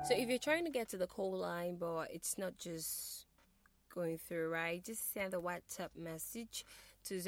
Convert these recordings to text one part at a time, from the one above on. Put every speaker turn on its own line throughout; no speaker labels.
So if you're trying to get to the call line, but it's not just going through, right? Just send a WhatsApp message to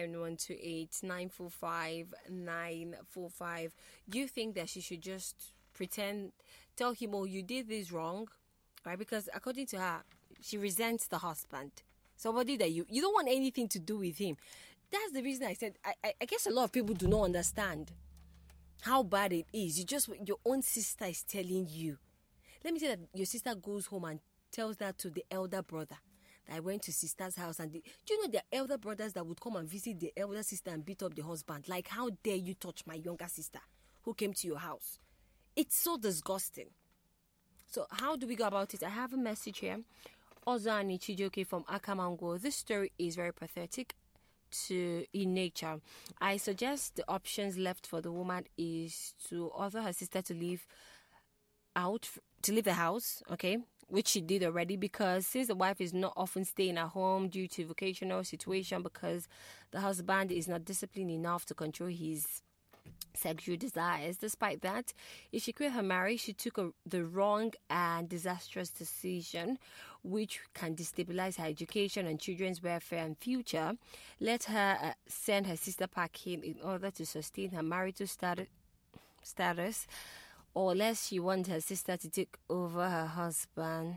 09128-945-945. Do you think that she should just tell him, oh, you did this wrong, right? Because according to her, she resents the husband. Somebody that you don't want anything to do with him. That's the reason I said, I guess a lot of people do not understand how bad it is. Your own sister is telling you. Let me say that your sister goes home and tells that to the elder brother. That I went to sister's house and do you know there are elder brothers that would come and visit the elder sister and beat up the husband? Like, how dare you touch my younger sister who came to your house? It's so disgusting. So how do we go about it? I have a message here. Ozani Chijoke from Akamango. This story is very pathetic in nature. I suggest the options left for the woman is to order her sister to leave the house, okay, which she did already, because since the wife is not often staying at home due to vocational situation, because the husband is not disciplined enough to control his sexual desires. Despite that, if she quit her marriage, she took the wrong and disastrous decision, which can destabilize her education and children's welfare and future. Let her send her sister packing in order to sustain her marital status, or less she wants her sister to take over her husband.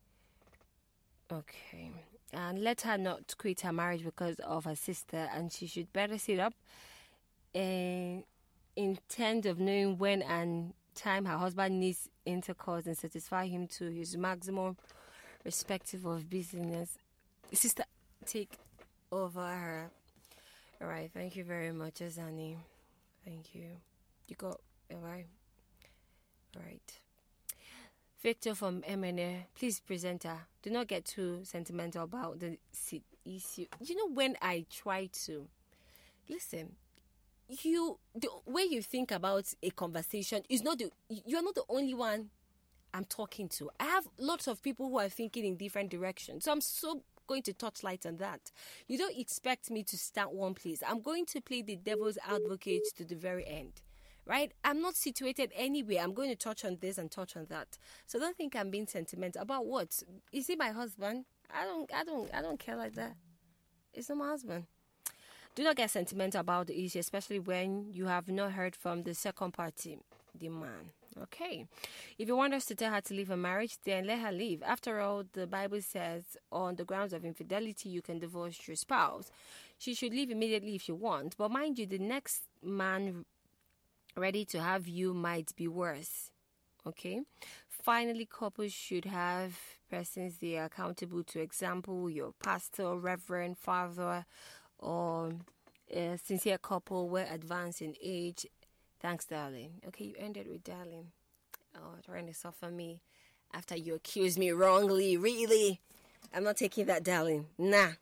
Okay. And let her not quit her marriage because of her sister, and she should better sit up and intent of knowing when and time her husband needs intercourse and satisfy him to his maximum, respective of business. Sister, take over her. All right. Thank you very much, Azani. Thank you. You got all right. All right. Victor from MNA, please, presenter, do not get too sentimental about the issue. You know, when I try to listen, the way you think about a conversation is you're not the only one I'm talking to. I have lots of people who are thinking in different directions. So I'm so going to touch light on that. You don't expect me to start one place. I'm going to play the devil's advocate to the very end. Right? I'm not situated anywhere. I'm going to touch on this and touch on that. So don't think I'm being sentimental. About what? Is he my husband? I don't care like that. It's not my husband. Do not get sentimental about the issue, especially when you have not heard from the second party, the man. Okay. If you want us to tell her to leave her marriage, then let her leave. After all, the Bible says on the grounds of infidelity, you can divorce your spouse. She should leave immediately if you want. But mind you, the next man ready to have you might be worse. Okay. Finally, couples should have persons they are accountable to. Example, your pastor, reverend, father, or a sincere couple were advanced in age. Thanks, darling. Okay, you ended with darling. Oh, trying to suffer me after you accused me wrongly. Really? I'm not taking that, darling. Nah.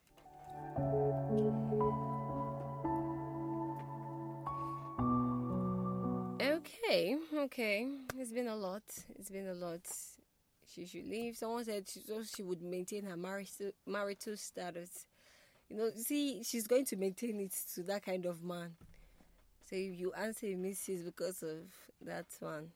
Okay. It's been a lot. She should leave. Someone said she would maintain her marital status. You know, see, she's going to maintain it to that kind of man. So if you answer Mrs. because of that man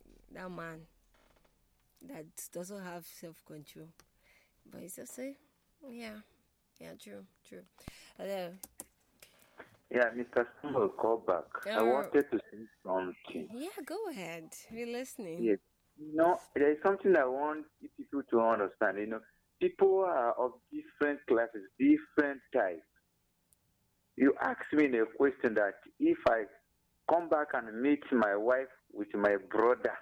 that doesn't have self-control. But it's also, yeah, true. Hello.
Yeah, Mr. Stumble, call back. I wanted to say something.
Yeah, go ahead. We're listening.
Yes. There is something I want people to understand. People are of different classes, different types. You asked me a question that if I come back and meet my wife with my brother,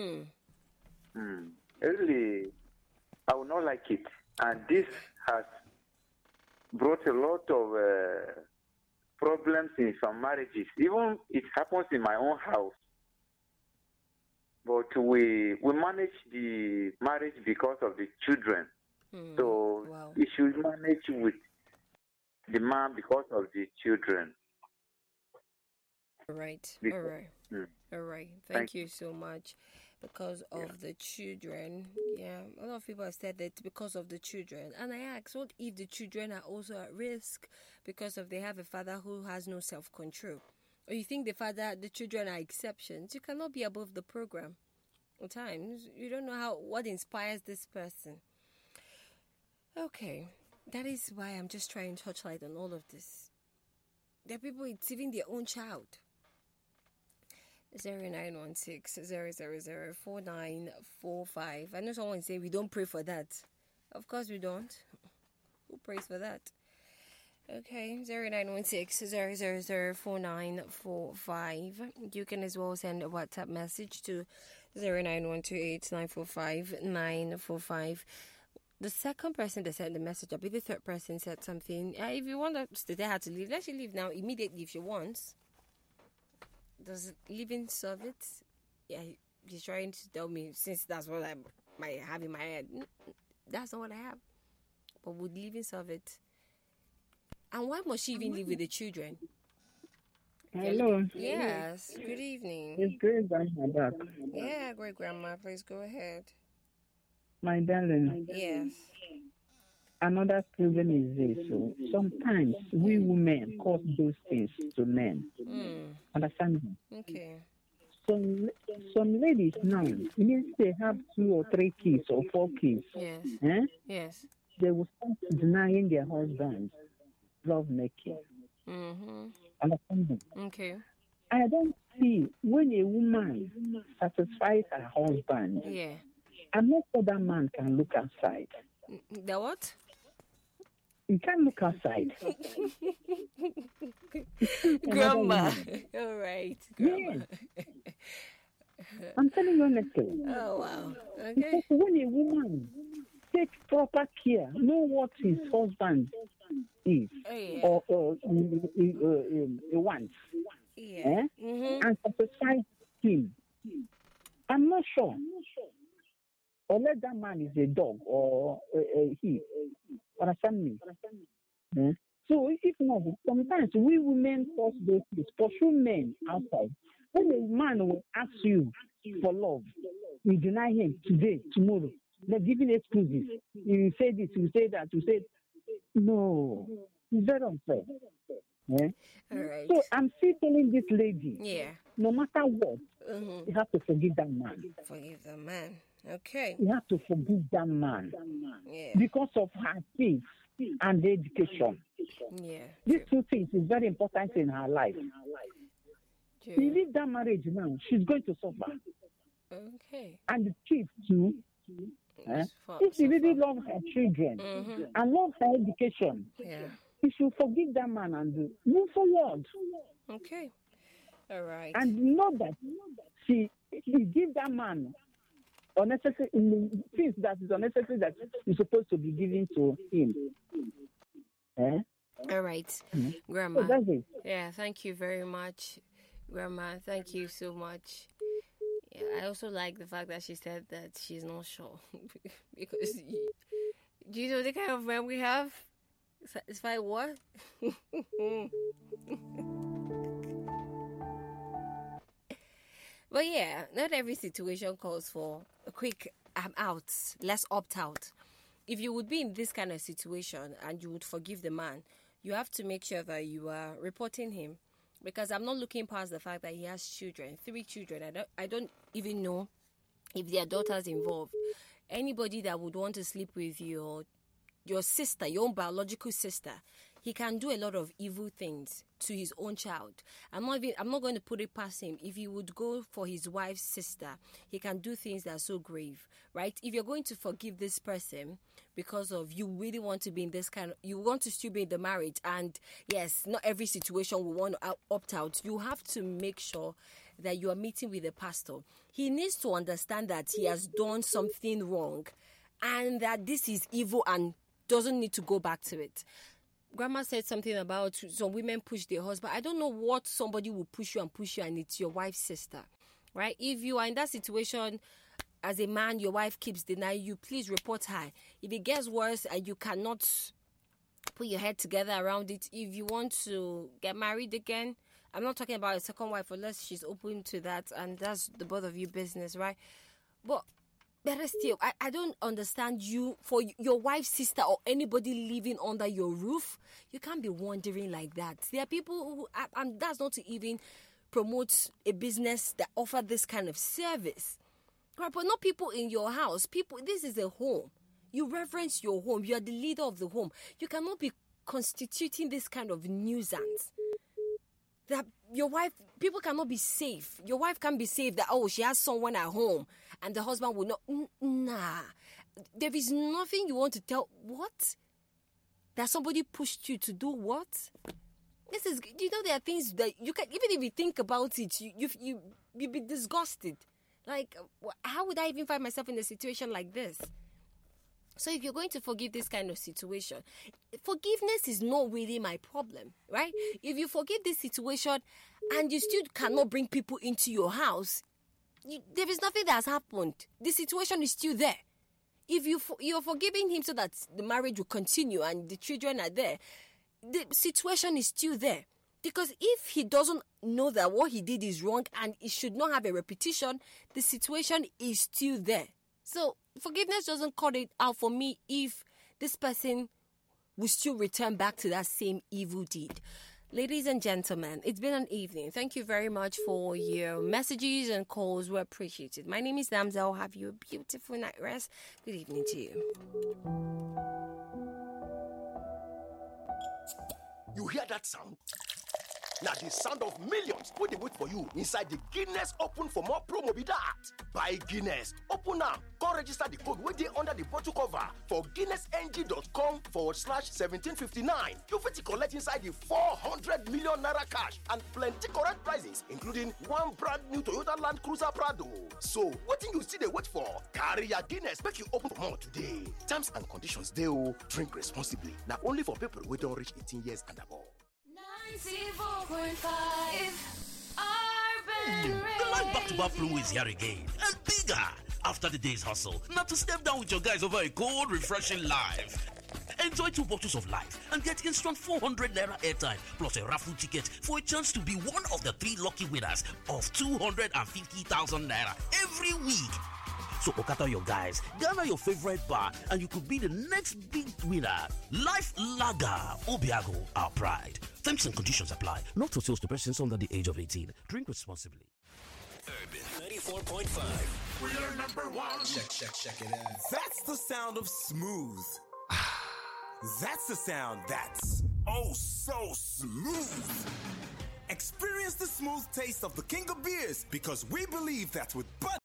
really, I will not like it. And this has brought a lot of problems in some marriages. Even it happens in my own house. But we manage the marriage because of the children. So we should manage with the man because of the children.
All right. Thank you so much. Because of the children. Yeah, a lot of people have said that because of the children. And I ask, what if the children are also at risk because they have a father who has no self-control? Or you think the children are exceptions? You cannot be above the program. At times, you don't know what inspires this person. Okay, that is why I'm just trying to touch light on all of this. There are people, it's even their own child. 0916-000-4945. I know someone say we don't pray for that. Of course we don't. Who prays for that? Okay, 0916-000-4945. You can as well send a WhatsApp message to 09128945. The second person that sent the message, I believe the third person said something. If you want us to tell her to leave, let she leave now immediately if she wants. Does living solve it? Yeah, he's trying to tell me, since that's what I have in my head. That's not what I have. But would living solve it? And why must she even live with the children?
Hello.
Yes. Good evening.
It's great grandma back.
Yeah, great grandma. Please go ahead.
My darling.
Yes.
Another problem is this. So sometimes we women cause those things to men. Understand me?
Okay.
Some ladies now, means they have 2 or 3 kids or 4 kids.
Yes. Yes.
They will start denying their husbands love making. Understand me?
Okay.
I don't see when a woman satisfies her husband.
Yeah.
I'm not sure that man can look outside.
The what?
You can't look outside.
Grandma. All right. Grandma.
Yes. I'm telling you honestly.
Oh, wow. Okay.
Because when a woman takes proper care, know what his husband is or wants, and satisfy him, I'm not sure. Unless that man is a dog or he. Understand me? So if not, sometimes we women force those things, pursue men outside. When a man will ask you for love, you deny him today, tomorrow. They're giving excuses. You say this, you say that, you say no. It's very unfair.
All right.
So I'm still telling this lady, no matter what, you have to forgive that man.
Forgive the man. Okay.
You have to forgive that man.
Yeah.
Because of her faith and education.
Yeah.
These 2 things is very important in her life. If you leave that marriage now, she's going to suffer.
Okay.
And the kids too. If she really loves her children and loves her education, she should forgive that man and move forward.
Okay. All right.
And know that she gives that man unnecessary things that is unnecessary that is supposed to be given to him.
All right, Grandma.
So that's it.
Yeah, thank you very much, Grandma. Thank you so much. Yeah, I also like the fact that she said that she's not sure because do you know the kind of man we have? Satisfy what? But yeah, not every situation calls for a quick I'm out. Let's opt out. If you would be in this kind of situation and you would forgive the man, you have to make sure that you are reporting him. Because I'm not looking past the fact that he has children, 3 children. I don't even know if their daughter's involved. Anybody that would want to sleep with your sister, your own biological sister, he can do a lot of evil things to his own child. I'm not going to put it past him. If he would go for his wife's sister, he can do things that are so grave, right? If you're going to forgive this person because of you really want to be in this you want to still be in the marriage, and yes, not every situation will want to opt out. You have to make sure that you are meeting with the pastor. He needs to understand that he has done something wrong and that this is evil and doesn't need to go back to it. Grandma said something about some women push their husband. I don't know what somebody will push you and it's your wife's sister, right? If you are in that situation as a man, your wife keeps denying you, please report her. If it gets worse and you cannot put your head together around it, if you want to get married again, I'm not talking about a second wife unless she's open to that and that's the both of you business, right? But better still, I don't understand you, for your wife's sister or anybody living under your roof. You can't be wandering like that. There are people who, and that's not to even promote a business that offer this kind of service. Right, but not people in your house. People, this is a home. You reverence your home. You are the leader of the home. You cannot be constituting this kind of nuisance. That your wife, people cannot be safe. Your wife can't be safe that, oh, she has someone at home and the husband will not. Nah. There is nothing you want to tell. What? That somebody pushed you to do what? This is, there are things that you can, even if you think about it, you'd be disgusted. Like, how would I even find myself in a situation like this? So if you're going to forgive this kind of situation, forgiveness is not really my problem, right? If you forgive this situation and you still cannot bring people into your house, there is nothing that has happened. The situation is still there. If you're forgiving him so that the marriage will continue and the children are there, the situation is still there. Because if he doesn't know that what he did is wrong and it should not have a repetition, the situation is still there. So forgiveness doesn't cut it out for me if this person will still return back to that same evil deed. Ladies and gentlemen, it's been an evening. Thank you very much for your messages and calls. We appreciate it. My name is Damsel. Have you a beautiful night rest. Good evening to you.
You hear that sound? Now the sound of millions wey dey wait for you inside the Guinness Open for More promo be that. Buy Guinness, open am, come register the code wey dey under the bottle cover for guinnessng.com/1759. You fit collect inside the 400 million naira cash and plenty correct prizes, including one brand new Toyota Land Cruiser Prado. So, wetin you still dey wait for? Carry your Guinness make you open for more today. Terms and conditions dey o. Drink responsibly. Na only for people wey don reach 18 years and above.
94.5 Urban Radio.
The live back-to-back promo is here again and bigger. After the day's hustle, now to step down with your guys over a cold, refreshing live. Enjoy 2 bottles of Life and get instant 400 naira airtime plus a raffle ticket for a chance to be one of the 3 lucky winners of 250,000 naira every week. So Okata your guys, gather your favorite bar and you could be the next big winner. Life Lager, Obiago, our pride. Terms and conditions apply. Not for sales to persons under the age of 18. Drink responsibly.
Urban 94.5.
We're number one.
Check it out.
That's the sound of smooth. That's the sound that's oh so smooth. Experience the smooth taste of the king of beers because we believe that with Bud